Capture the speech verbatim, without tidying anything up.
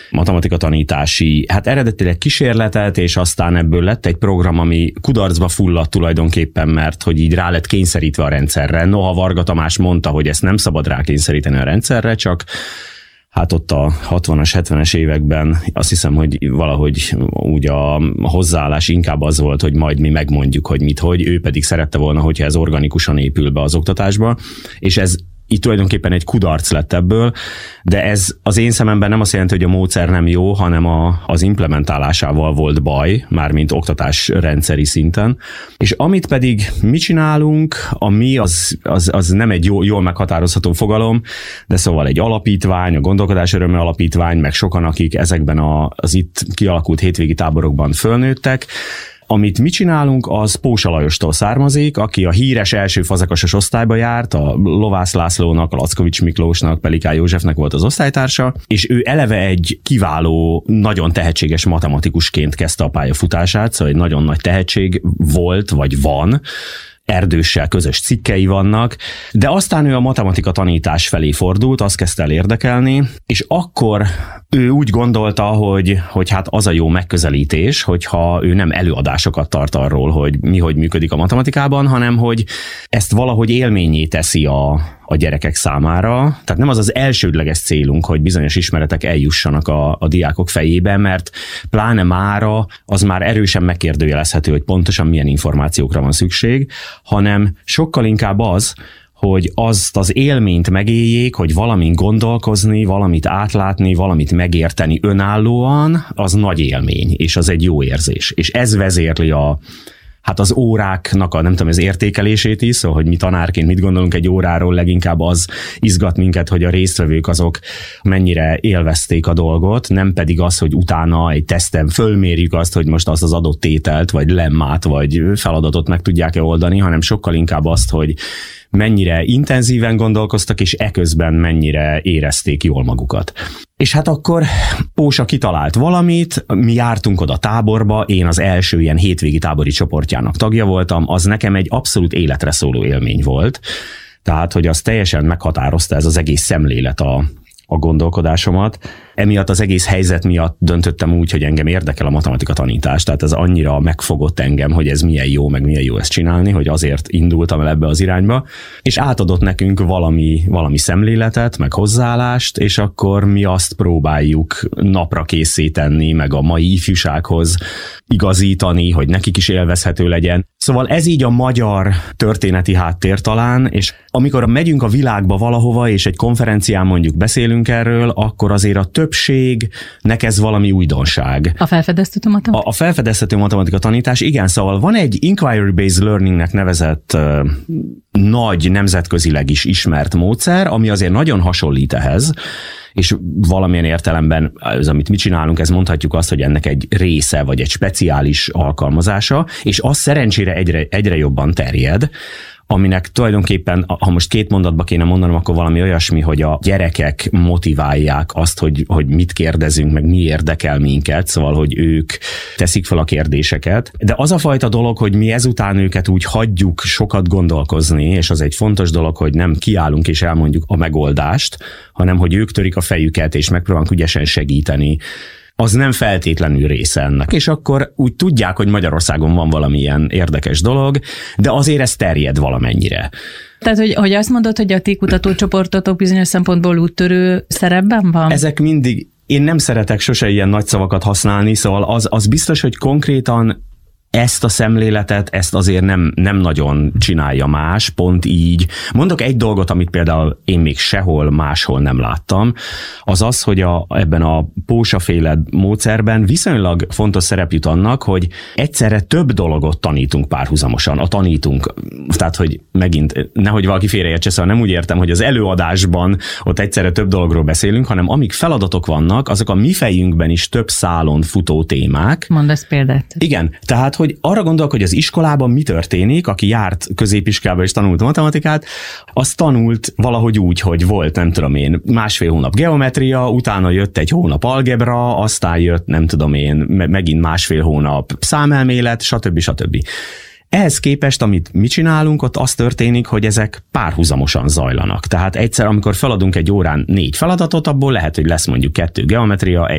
matematika tanítási, hát eredetileg kísérletet, és aztán ebből lett egy program, ami kudarcba fulladt tulajdonképpen, mert hogy így rá lett kényszerítve a rendszerre. Noha Varga Tamás mondta, hogy ezt nem szabad rá kényszeríteni a rendszerre, csak hát ott a hatvanas, hetvenes években azt hiszem, hogy valahogy úgy a hozzáállás inkább az volt, hogy majd mi megmondjuk, hogy mit, hogy, ő pedig szerette volna, hogyha ez organikusan épül be az oktatásba, és ez így tulajdonképpen egy kudarc lett ebből, de ez az én szememben nem azt jelenti, hogy a módszer nem jó, hanem a, az implementálásával volt baj, mármint oktatás rendszeri szinten. És amit pedig mi csinálunk, a mi az, az, az nem egy jó, jól meghatározható fogalom, de szóval egy alapítvány, a Gondolkodás Öröme Alapítvány, meg sokan, akik ezekben a, az itt kialakult hétvégi táborokban fölnőttek. Amit mi csinálunk, az Pósa Lajostól származik, aki a híres első fazekasos osztályba járt, a Lovász Lászlónak, a Lackovics Miklósnak, Pelikán Józsefnek volt az osztálytársa, és ő eleve egy kiváló, nagyon tehetséges matematikusként kezdte a pályafutását, szóval egy nagyon nagy tehetség volt, vagy van, Erdőssel közös cikkei vannak, de aztán ő a matematika tanítás felé fordult, azt kezdte el érdekelni, és akkor ő úgy gondolta, hogy, hogy hát az a jó megközelítés, hogyha ő nem előadásokat tart arról, hogy mi hogy működik a matematikában, hanem hogy ezt valahogy élménnyé teszi a, a gyerekek számára. Tehát nem az az elsődleges célunk, hogy bizonyos ismeretek eljussanak a, a diákok fejébe, mert pláne mára az már erősen megkérdőjelezhető, hogy pontosan milyen információkra van szükség, hanem sokkal inkább az, hogy azt az élményt megéljék, hogy valamin gondolkozni, valamit átlátni, valamit megérteni önállóan, az nagy élmény, és az egy jó érzés. És ez vezérli a, hát az óráknak a, nem tudom, az értékelését is, szóval, hogy mi tanárként mit gondolunk egy óráról, leginkább az izgat minket, hogy a résztvevők azok mennyire élvezték a dolgot, nem pedig az, hogy utána egy teszten fölmérjük azt, hogy most azt az adott tételt, vagy lemmát, vagy feladatot meg tudják-e oldani, hanem sokkal inkább azt, hogy mennyire intenzíven gondolkoztak, és eközben mennyire érezték jól magukat. És hát akkor Pósa kitalált valamit, mi jártunk oda táborba, én az első ilyen hétvégi tábori csoportjának tagja voltam, az nekem egy abszolút életre szóló élmény volt. Tehát, hogy az teljesen meghatározta ez az egész szemlélet a, a gondolkodásomat. Emiatt az egész helyzet miatt döntöttem úgy, hogy engem érdekel a matematika tanítás, tehát ez annyira megfogott engem, hogy ez milyen jó, meg milyen jó ezt csinálni, hogy azért indultam el ebbe az irányba, és átadott nekünk valami, valami szemléletet, meg hozzáállást, és akkor mi azt próbáljuk napra készé tenni, meg a mai ifjúsághoz igazítani, hogy nekik is élvezhető legyen. Szóval ez így a magyar történeti háttér talán, és amikor megyünk a világba valahova, és egy konferencián mondjuk beszélünk erről, akkor azért a többségnek ez valami újdonság. A felfedeztető matematika? A, a felfedeztető matematika tanítás, igen, szóval van egy inquiry-based learningnek nevezett uh, nagy nemzetközileg is ismert módszer, ami azért nagyon hasonlít ehhez, és valamilyen értelemben az, amit mi csinálunk, ez mondhatjuk azt, hogy ennek egy része, vagy egy speciális alkalmazása, és az szerencsére egyre, egyre jobban terjed, aminek tulajdonképpen, ha most két mondatba kéne mondanom, akkor valami olyasmi, hogy a gyerekek motiválják azt, hogy, hogy mit kérdezünk, meg mi érdekel minket, szóval, hogy ők teszik fel a kérdéseket. De az a fajta dolog, hogy mi ezután őket úgy hagyjuk sokat gondolkozni, és az egy fontos dolog, hogy nem kiállunk és elmondjuk a megoldást, hanem hogy ők törik a fejüket, és megpróbálunk ügyesen segíteni, az nem feltétlenül része ennek. És akkor úgy tudják, hogy Magyarországon van valamilyen érdekes dolog, de azért ez terjed valamennyire. Tehát, hogy, hogy azt mondod, hogy a ti kutatócsoportotok bizonyos szempontból úttörő szerepben van? Ezek mindig, én nem szeretek sose ilyen nagy szavakat használni, szóval az, az biztos, hogy konkrétan ezt a szemléletet, ezt azért nem, nem nagyon csinálja más, pont így. Mondok egy dolgot, amit például én még sehol máshol nem láttam, az az, hogy a, ebben a Pósa-féle módszerben viszonylag fontos szerep jut annak, hogy egyszerre több dologot tanítunk párhuzamosan. A tanítunk, tehát, hogy megint, nehogy valaki félreértse, szóval nem úgy értem, hogy az előadásban ott egyszerre több dologról beszélünk, hanem amik feladatok vannak, azok a mi fejünkben is több szálon futó témák. Mondasz példát. Igen, tehát hogy arra gondolok, hogy az iskolában mi történik, aki járt középiskolába és tanult matematikát, az tanult valahogy úgy, hogy volt, nem tudom én, másfél hónap geometria, utána jött egy hónap algebra, aztán jött, nem tudom én, megint másfél hónap számelmélet, stb. stb. Ehhez képest, amit mi csinálunk, ott az történik, hogy ezek párhuzamosan zajlanak. Tehát egyszer, amikor feladunk egy órán négy feladatot, abból lehet, hogy lesz mondjuk kettő geometria,